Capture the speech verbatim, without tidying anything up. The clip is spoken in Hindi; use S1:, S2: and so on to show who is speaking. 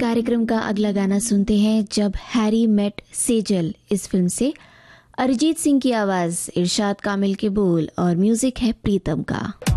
S1: कार्यक्रम का अगला गाना सुनते हैं जब हैरी मेट सेजल इस फिल्म से। अरिजीत सिंह की आवाज, इरशाद कामिल के बोल और म्यूजिक है प्रीतम का।